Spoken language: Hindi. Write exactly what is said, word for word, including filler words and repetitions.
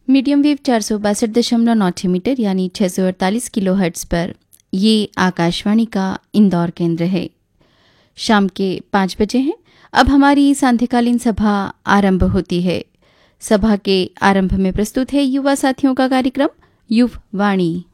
मीडियम वेव चार सौ बासठ दशमलव नौ छह मीटर यानी छः सौ अड़तालीस किलो हर्ट्ज पर ये आकाशवाणी का इंदौर केंद्र है। शाम के पाँच बजे हैं। अब हमारी सांध्यकालीन सभा आरंभ होती है। सभा के आरंभ में प्रस्तुत है युवा साथियों का कार्यक्रम युव वाणी।